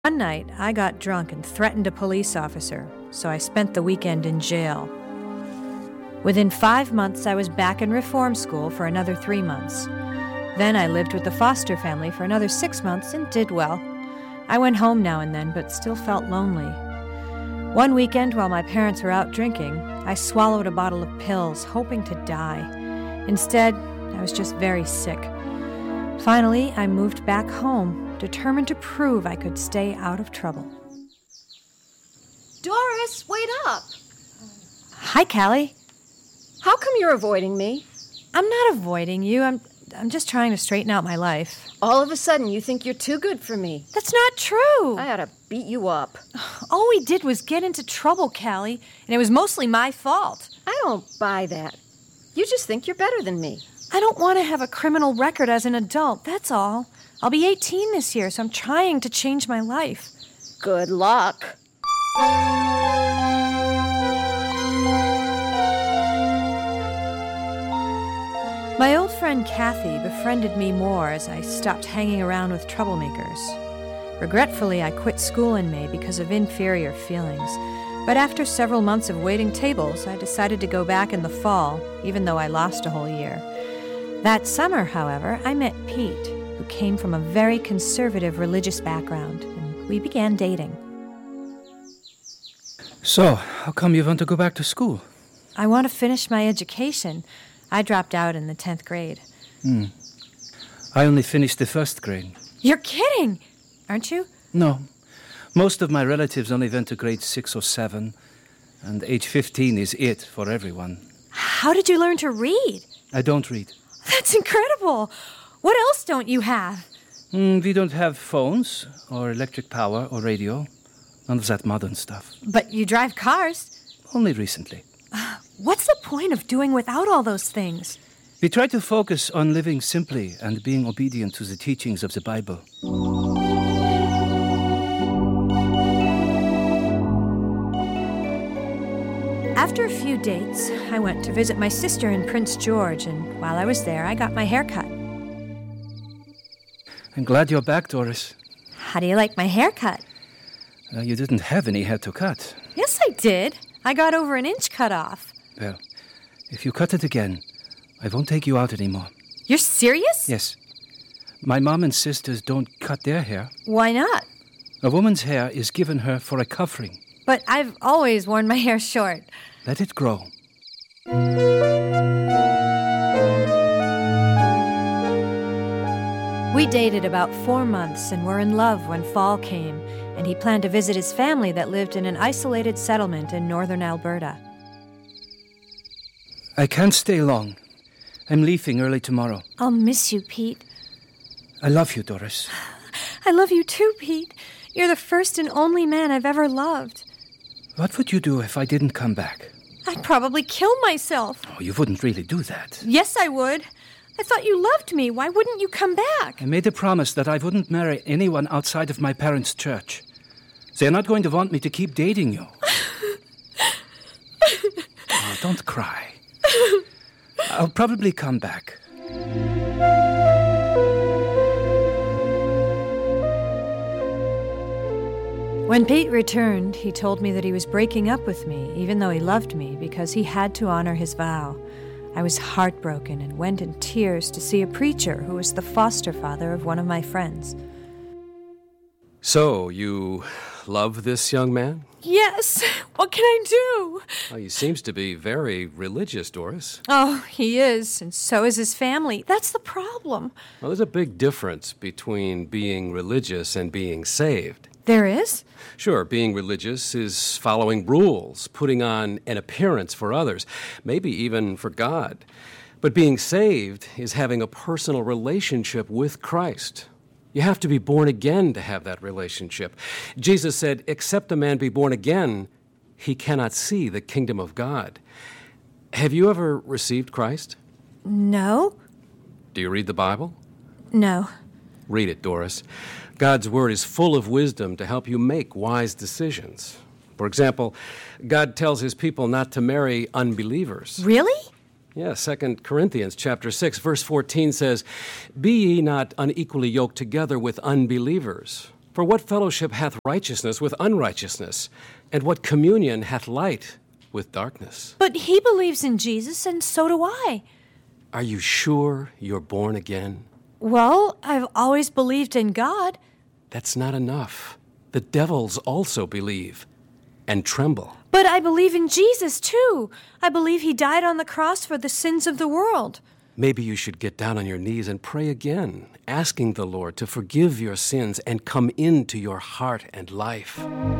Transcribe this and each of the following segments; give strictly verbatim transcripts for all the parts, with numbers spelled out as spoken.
One night, I got drunk and threatened a police officer, so I spent the weekend in jail. Within five months, I was back in reform school for another three months. Then I lived with the foster family for another six months and did well. I went home now and then, but still felt lonely. One weekend, while my parents were out drinking, I swallowed a bottle of pills, hoping to die. Instead, I was just very sick. Finally, I moved back home, determined to prove I could stay out of trouble. Doris, wait up. Hi, Callie. How come you're avoiding me? I'm not avoiding you. I'm I'm just trying to straighten out my life. All of a sudden, you think you're too good for me. That's not true. I ought to beat you up. All we did was get into trouble, Callie, and it was mostly my fault. I don't buy that. You just think you're better than me. I don't want to have a criminal record as an adult, that's all. I'll be eighteen this year, so I'm trying to change my life. Good luck. My old friend Kathy befriended me more as I stopped hanging around with troublemakers. Regretfully, I quit school in May because of inferior feelings. But after several months of waiting tables, I decided to go back in the fall, even though I lost a whole year. That summer, however, I met Pete, who came from a very conservative religious background, and we began dating. So, how come you want to go back to school? I want to finish my education. I dropped out in the tenth grade. Hmm. I only finished the first grade. You're kidding, aren't you? No. Most of my relatives only went to grade six or seven, and age fifteen is it for everyone. How did you learn to read? I don't read. That's incredible. What else don't you have? Mm, we don't have phones, or electric power, or radio. None of that modern stuff. But you drive cars. Only recently. What's the point of doing without all those things? We try to focus on living simply and being obedient to the teachings of the Bible. After a few dates, I went to visit my sister in Prince George, and while I was there, I got my hair cut. I'm glad you're back, Doris. How do you like my haircut? Uh, you didn't have any hair to cut. Yes, I did. I got over an inch cut off. Well, if you cut it again, I won't take you out anymore. You're serious? Yes. My mom and sisters don't cut their hair. Why not? A woman's hair is given her for a covering. But I've always worn my hair short. Let it grow. We dated about four months and were in love when fall came, and he planned to visit his family that lived in an isolated settlement in northern Alberta. I can't stay long. I'm leaving early tomorrow. I'll miss you, Pete. I love you, Doris. I love you too, Pete. You're the first and only man I've ever loved. What would you do if I didn't come back? I'd probably kill myself. Oh, you wouldn't really do that. Yes, I would. I thought you loved me. Why wouldn't you come back? I made a promise that I wouldn't marry anyone outside of my parents' church. They're not going to want me to keep dating you. Oh, don't cry. I'll probably come back. When Pete returned, he told me that he was breaking up with me, even though he loved me, because he had to honor his vow. I was heartbroken and went in tears to see a preacher who was the foster father of one of my friends. So, you love this young man? Yes. What can I do? Well, he seems to be very religious, Doris. Oh, he is, and so is his family. That's the problem. Well, there's a big difference between being religious and being saved. There is? Sure, being religious is following rules, putting on an appearance for others, maybe even for God. But being saved is having a personal relationship with Christ. You have to be born again to have that relationship. Jesus said, except a man be born again, he cannot see the kingdom of God. Have you ever received Christ? No. Do you read the Bible? No. Read it, Doris. God's word is full of wisdom to help you make wise decisions. For example, God tells his people not to marry unbelievers. Really? Yeah, Second Corinthians chapter six, verse fourteen says, be ye not unequally yoked together with unbelievers. For what fellowship hath righteousness with unrighteousness? And what communion hath light with darkness? But he believes in Jesus, and so do I. Are you sure you're born again? Well, I've always believed in God. That's not enough. The devils also believe and tremble. But I believe in Jesus, too. I believe he died on the cross for the sins of the world. Maybe you should get down on your knees and pray again, asking the Lord to forgive your sins and come into your heart and life.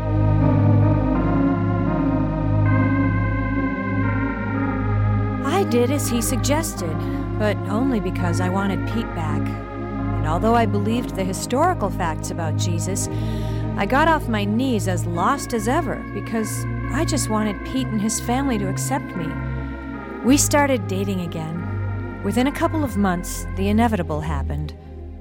I did as he suggested, but only because I wanted Pete back. And although I believed the historical facts about Jesus, I got off my knees as lost as ever because I just wanted Pete and his family to accept me. We started dating again. Within a couple of months, the inevitable happened.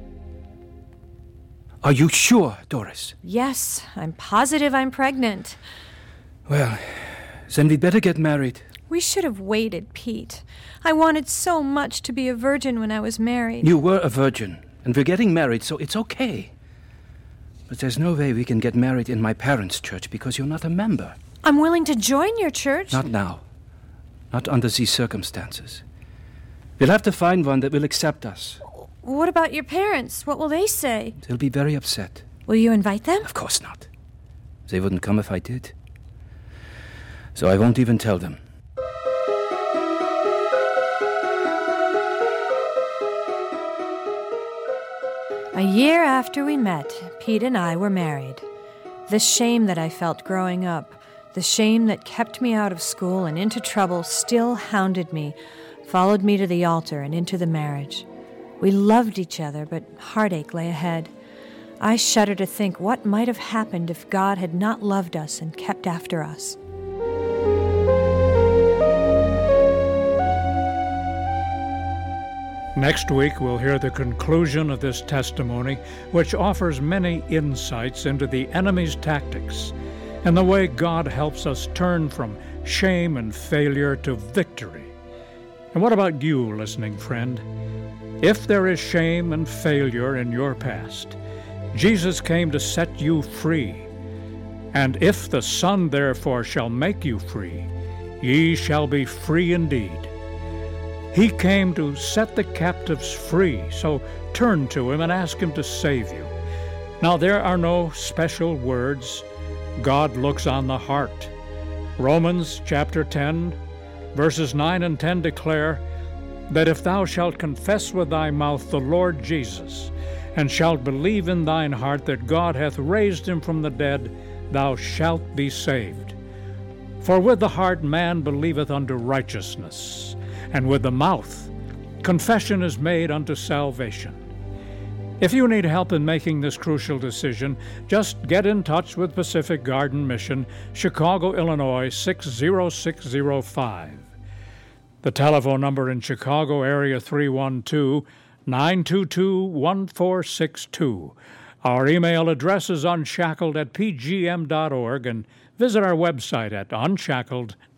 Are you sure, Doris? Yes, I'm positive I'm pregnant. Well, then we'd better get married. We should have waited, Pete. I wanted so much to be a virgin when I was married. You were a virgin, and we're getting married, so it's okay. But there's no way we can get married in my parents' church because you're not a member. I'm willing to join your church. Not now. Not under these circumstances. We'll have to find one that will accept us. What about your parents? What will they say? They'll be very upset. Will you invite them? Of course not. They wouldn't come if I did. So I won't even tell them. A year after we met, Pete and I were married. The shame that I felt growing up, the shame that kept me out of school and into trouble still hounded me, followed me to the altar and into the marriage. We loved each other, but heartache lay ahead. I shudder to think what might have happened if God had not loved us and kept after us. Next week, we'll hear the conclusion of this testimony, which offers many insights into the enemy's tactics and the way God helps us turn from shame and failure to victory. And what about you, listening friend? If there is shame and failure in your past, Jesus came to set you free. And if the Son therefore shall make you free, ye shall be free indeed. He came to set the captives free, so turn to him and ask him to save you. Now, there are no special words. God looks on the heart. Romans chapter ten, verses nine and ten declare that if thou shalt confess with thy mouth the Lord Jesus, and shalt believe in thine heart that God hath raised him from the dead, thou shalt be saved. For with the heart man believeth unto righteousness, and with the mouth confession is made unto salvation. If you need help in making this crucial decision, just get in touch with Pacific Garden Mission, Chicago, Illinois, six zero six zero five. The telephone number in Chicago area three one two, nine two two, one four six two. Our email address is unshackled at p g m dot org, and visit our website at unshackled